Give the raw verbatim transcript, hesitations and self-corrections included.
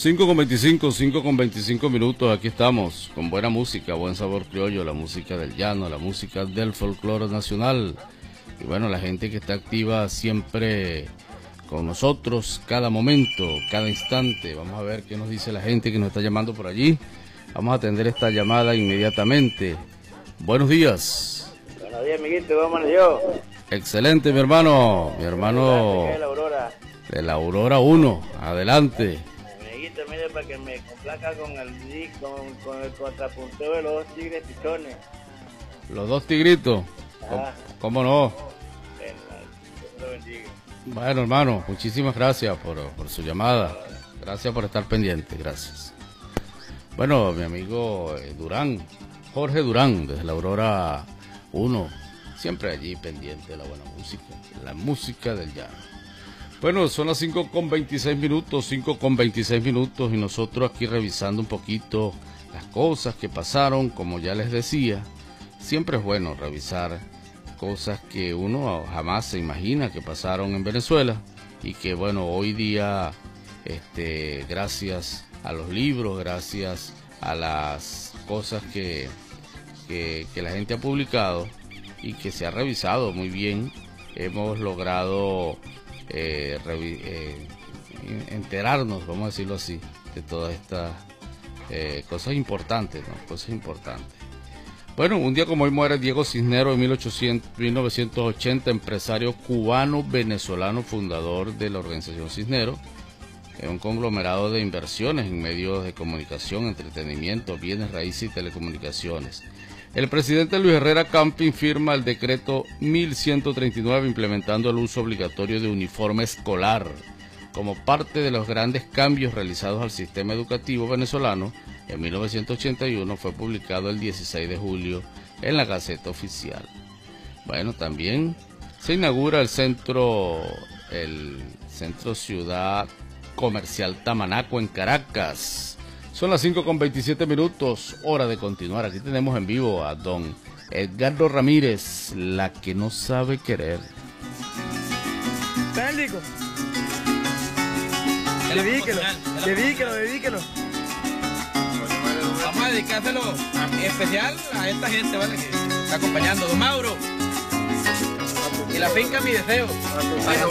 cinco con veinticinco, cinco con veinticinco minutos, aquí estamos, con buena música, buen sabor criollo, la música del llano, la música del folclore nacional. Y bueno, la gente que está activa siempre con nosotros, cada momento, cada instante. Vamos a ver qué nos dice la gente que nos está llamando por allí. Vamos a atender esta llamada inmediatamente. Buenos días. Buenos días, amiguito, ¿cómo amaneció? Excelente, mi hermano, mi hermano de la Aurora. De la Aurora uno, adelante. Amiguito, mire, para que me complaca con el, con, con el contrapunteo de los dos tigres pichones. Los dos tigritos, ¿cómo, cómo no? Bueno, Dios lo bendiga. Bueno, hermano, muchísimas gracias por, por su llamada. Gracias por estar pendiente, gracias. Bueno, mi amigo eh, Durán, Jorge Durán, desde la Aurora uno, siempre allí pendiente de la buena música, la música del llano. Bueno, son las cinco con veintiséis minutos, cinco con veintiséis minutos, y nosotros aquí revisando un poquito las cosas que pasaron. Como ya les decía, siempre es bueno revisar cosas que uno jamás se imagina que pasaron en Venezuela y que, bueno, hoy día, este, gracias a los libros, gracias a las cosas que, que, que la gente ha publicado y que se ha revisado muy bien, hemos logrado eh, revi eh, enterarnos, vamos a decirlo así, de todas estas eh, cosas importantes, ¿no? Cosas importantes. Bueno, un día como hoy muere Diego Cisneros en mil novecientos ochenta, empresario cubano-venezolano, fundador de la organización Cisneros, es un conglomerado de inversiones en medios de comunicación, entretenimiento, bienes raíces y telecomunicaciones. El presidente Luis Herrera Camping firma el decreto mil ciento treinta y nueve implementando el uso obligatorio de uniforme escolar como parte de los grandes cambios realizados al sistema educativo venezolano. En mil novecientos ochenta y uno fue publicado el dieciséis de julio en la Gaceta Oficial. Bueno, también se inaugura el centro, el centro Ciudad Comercial Tamanaco en Caracas. Son las cinco con veintisiete minutos, hora de continuar. Aquí tenemos en vivo a don Edgardo Ramírez, la que no sabe querer. Técnico. Dedíquelo, dedíquelo, dedíquelo. Vamos a dedicárselo especial a esta gente, ¿vale? Que está acompañando. Don Mauro. Y la finca Mi Deseo. Para